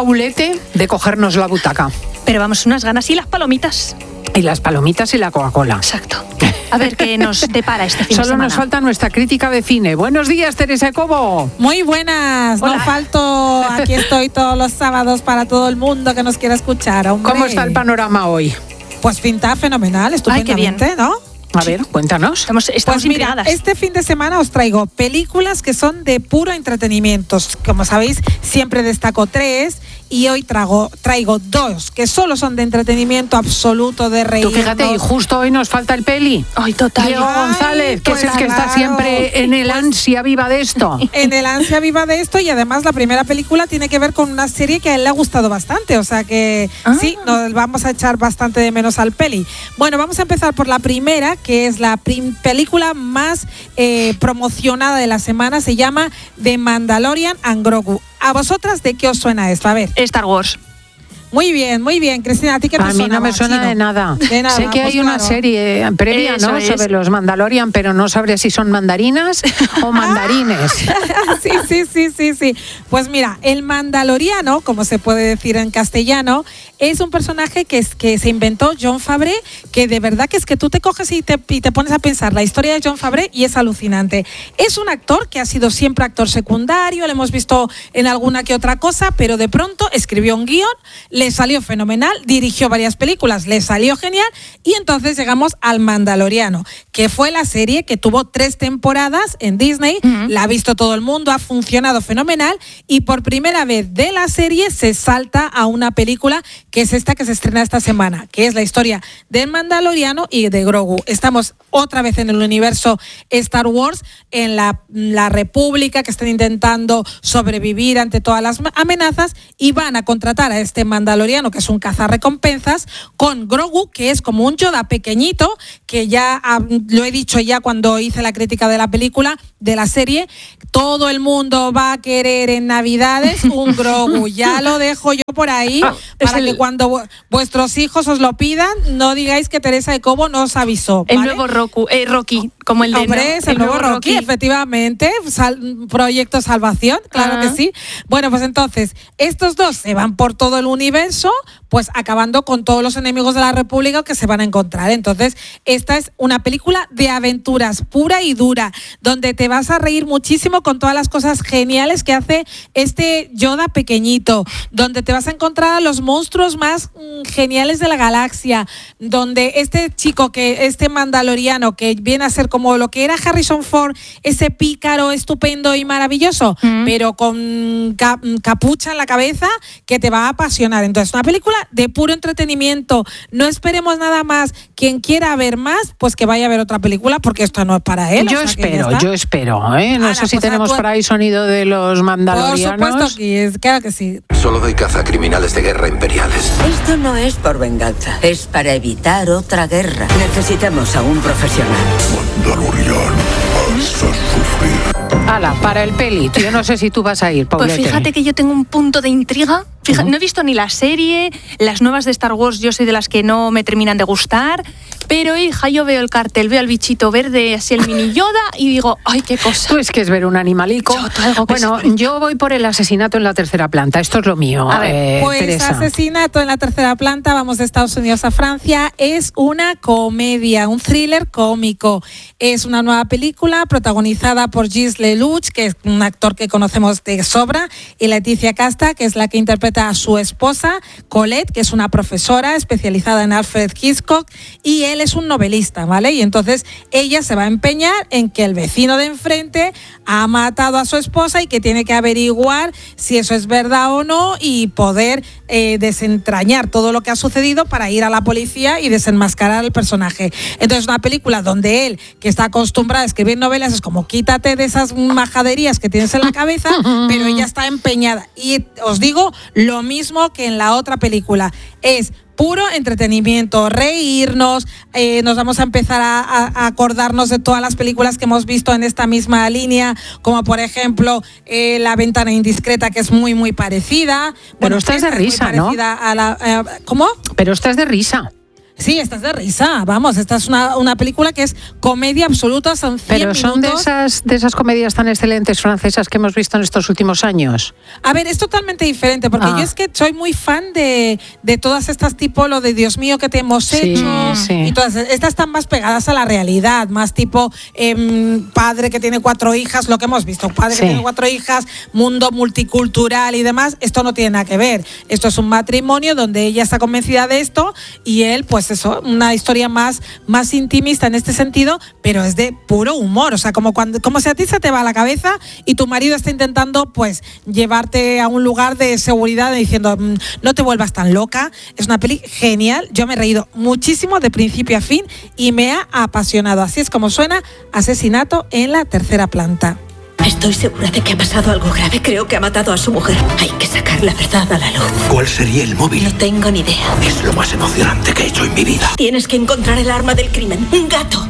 Paulete de cogernos la butaca. Pero vamos, unas ganas y las palomitas. Y las palomitas y la Coca-Cola. Exacto. A ver qué nos depara este fin de semana. Solo nos falta nuestra crítica de cine. Buenos días, Teresa Cobo. Muy buenas. Hola. No falto. Aquí estoy todos los sábados para todo el mundo que nos quiera escuchar. Hombre. ¿Cómo está el panorama hoy? Pues pinta fenomenal, estupendamente, Ay, qué bien. ¿no? A ver, cuéntanos. Estamos Pues mira, intrigadas. este fin de semana os traigo películas que son de puro entretenimiento. Como sabéis, siempre destaco 3 y hoy traigo 2 que solo son de entretenimiento absoluto, de reír. Tú fíjate, y justo hoy nos falta el peli. Ay, total. Diego González, que pues es el que está claro. siempre en el ansia viva de esto. En el ansia viva de esto, y además la primera película tiene que ver con una serie que a él le ha gustado bastante, o sea que sí, nos vamos a echar bastante de menos al peli. Bueno, vamos a empezar por la primera, que es la película más promocionada de la semana, se llama The Mandalorian and Grogu. ¿A vosotras de qué os suena esto? A ver. Star Wars. Muy bien, Cristina, ¿a ti qué te A suena? mí no me suena de nada. De nada, Sé que pues hay una claro. serie previa, Eso ¿no? es. Sobre los Mandalorian, pero no sabría si son mandarinas o mandarines. Sí. Pues mira, el mandaloriano, como se puede decir en castellano, es un personaje que se inventó Jon Favreau, que de verdad que es que tú te coges y te pones a pensar la historia de Jon Favreau y es alucinante. Es un actor que ha sido siempre actor secundario, lo hemos visto en alguna que otra cosa, pero de pronto escribió un guión, le salió fenomenal, dirigió varias películas, le salió genial, y entonces llegamos al Mandaloriano, que fue la serie que tuvo 3 temporadas en Disney, la ha visto todo el mundo, ha funcionado fenomenal, y por primera vez de la serie se salta a una película que es esta que se estrena esta semana, que es la historia del Mandaloriano y de Grogu. Estamos otra vez en el universo Star Wars, en la República, que están intentando sobrevivir ante todas las amenazas, y van a contratar a este Mandaloriano, que es un cazarrecompensas, con Grogu, que es como un Yoda pequeñito, que ya lo he dicho ya cuando hice la crítica de la película, de la serie, todo el mundo va a querer en Navidades un Grogu. Ya lo dejo yo por ahí, para que cuando vuestros hijos os lo pidan, no digáis que Teresa de Cobo no os avisó, ¿vale? El nuevo Rocky, como el de... Hombre, es el nuevo Rocky, efectivamente. Proyecto Salvación, claro que sí. Bueno, pues entonces, estos dos se van por todo el universo, pues acabando con todos los enemigos de la República que se van a encontrar. Entonces, esta es una película de aventuras pura y dura, donde te vas a reír muchísimo con todas las cosas geniales que hace este Yoda pequeñito, donde te vas a encontrar a los monstruos más geniales de la galaxia, donde este chico, este mandaloriano, que viene a ser como lo que era Harrison Ford, ese pícaro estupendo y maravilloso, pero con capucha en la cabeza, que te va a apasionar. Entonces, una película de puro entretenimiento. No esperemos nada más. Quien quiera ver más, pues que vaya a ver otra película, porque esto no es para él. Yo espero, ¿eh? No sé si tenemos por ahí sonido de los mandalorianos. Por supuesto que es, claro que sí. Solo doy caza a criminales de guerra imperiales. Esto no es por venganza, es para evitar otra guerra. Necesitamos a un profesional. Mandalorian, hasta sufrir. Ala, para el peli. Yo no sé si tú vas a ir, Paulete. Pues fíjate que yo tengo un punto de intriga. Fíjate, no he visto ni la serie, las nuevas de Star Wars, yo soy de las que no me terminan de gustar, pero hija, yo veo el cartel, veo al bichito verde, así el mini Yoda, y digo, ay, qué cosa. Tú es que es ver un animalico. Bueno, yo voy por el asesinato en la tercera planta. Esto es lo mío. A ver, pues Teresa. Asesinato en la tercera planta, vamos de Estados Unidos a Francia, es una comedia, un thriller cómico. Es una nueva película protagonizada por Gilles Lelouch, que es un actor que conocemos de sobra, y Leticia Casta, que es la que interpreta a su esposa, Colette, que es una profesora especializada en Alfred Hitchcock, y él es un novelista, ¿vale? Y entonces ella se va a empeñar en que el vecino de enfrente ha matado a su esposa y que tiene que averiguar si eso es verdad o no y poder desentrañar todo lo que ha sucedido para ir a la policía y desenmascarar al personaje. Entonces, una película donde él, que está acostumbrado a escribir novelas, es como quítate de esas majaderías que tienes en la cabeza, pero ella está empeñada. Y os digo lo mismo que en la otra película. Es puro entretenimiento, reírnos, nos vamos a empezar a acordarnos de todas las películas que hemos visto en esta misma línea, como por ejemplo La ventana indiscreta, que es muy, muy parecida. Pero esta es de risa, ¿no? ¿Cómo? Pero esta es de risa. Sí, esta es de risa, vamos, esta es una película que es comedia absoluta, son 100 Pero son minutos. de esas comedias tan excelentes francesas que hemos visto en estos últimos años. A ver, es totalmente diferente, porque yo es que soy muy fan de todas estas tipos, lo de Dios mío, ¿qué te hemos hecho? Sí. Y todas estas están más pegadas a la realidad, más tipo padre que tiene 4 hijas, lo que hemos visto, padre que tiene 4 hijas, mundo multicultural y demás. Esto no tiene nada que ver. Esto es un matrimonio donde ella está convencida de esto y él, pues eso, una historia más intimista en este sentido, pero es de puro humor. O sea, como si a ti se te va la cabeza y tu marido está intentando, pues, llevarte a un lugar de seguridad diciendo, no te vuelvas tan loca. Es una peli genial. Yo me he reído muchísimo de principio a fin y me ha apasionado. Así es como suena Asesinato en la tercera planta. Estoy segura de que ha pasado algo grave. Creo que ha matado a su mujer. Hay que sacar la verdad a la luz. ¿Cuál sería el móvil? No tengo ni idea. Es lo más emocionante que he hecho en mi vida. Tienes que encontrar el arma del crimen. Un gato.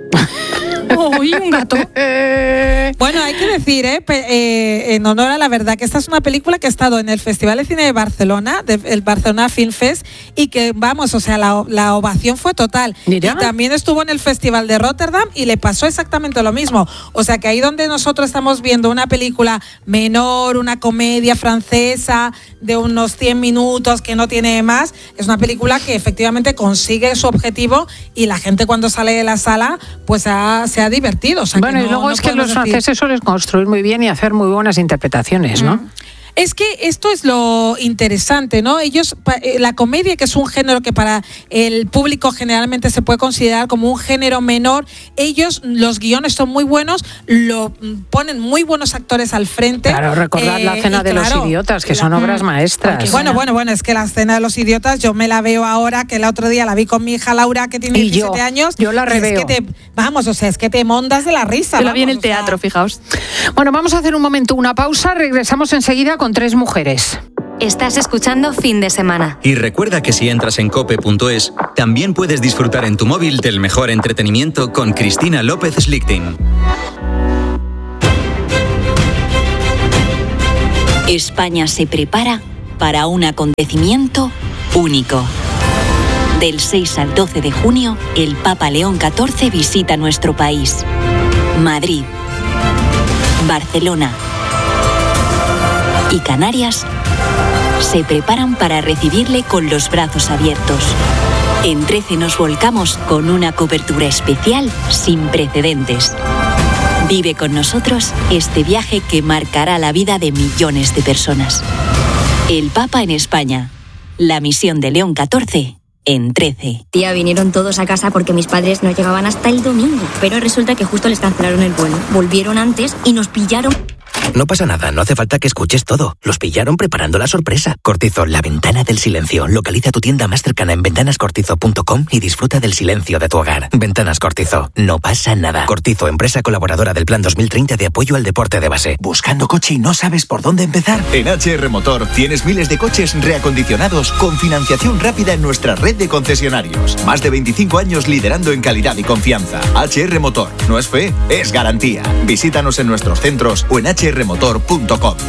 ¡Uy, un gato! Bueno, hay que decir, en honor a la verdad, que esta es una película que ha estado en el Festival de Cine de Barcelona, el Barcelona Film Fest, y que, vamos, o sea, la ovación fue total. ¿Mira? Y también estuvo en el Festival de Rotterdam y le pasó exactamente lo mismo. O sea, que ahí donde nosotros estamos viendo una película menor, una comedia francesa de unos 100 minutos que no tiene más, es una película que efectivamente consigue su objetivo y la gente cuando sale de la sala, pues se ha divertido. O sea, Bueno, que y luego es que los podemos decir- franceses suelen construir muy bien y hacer muy buenas interpretaciones, ¿no? Es que esto es lo interesante, ¿no? Ellos, la comedia, que es un género que para el público generalmente se puede considerar como un género menor, ellos, los guiones son muy buenos, lo ponen muy buenos actores al frente. Claro, recordad la cena de los idiotas, que son obras maestras. Bueno, es que la cena de los idiotas yo me la veo ahora, que el otro día la vi con mi hija Laura, que tiene Y 17 años. yo la y reveo. Es que es que te mondas de la risa. Yo la vi en vamos, el teatro, fijaos. Bueno, vamos a hacer un momento una pausa, regresamos enseguida con 3 mujeres. Estás escuchando Fin de Semana. Y recuerda que si entras en cope.es, también puedes disfrutar en tu móvil del mejor entretenimiento con Cristina López Slichting. España se prepara para un acontecimiento único. Del 6 al 12 de junio, el Papa León XIV visita nuestro país. Madrid, Barcelona y Canarias se preparan para recibirle con los brazos abiertos. En 13 nos volcamos con una cobertura especial sin precedentes. Vive con nosotros este viaje que marcará la vida de millones de personas. El Papa en España. La misión de León XIV en 13. Tía, vinieron todos a casa porque mis padres no llegaban hasta el domingo. Pero resulta que justo les cancelaron el vuelo. Volvieron antes y nos pillaron. No pasa nada, no hace falta que escuches todo. Los pillaron preparando la sorpresa. Cortizo, la ventana del silencio. Localiza tu tienda más cercana en ventanascortizo.com y disfruta del silencio de tu hogar. Ventanas Cortizo, no pasa nada. Cortizo, empresa colaboradora del Plan 2030 de apoyo al deporte de base. ¿Buscando coche y no sabes por dónde empezar? En HR Motor tienes miles de coches reacondicionados con financiación rápida en nuestra red de concesionarios. Más de 25 años liderando en calidad y confianza. HR Motor, no es fe, es garantía. Visítanos en nuestros centros o en hrmotor.com.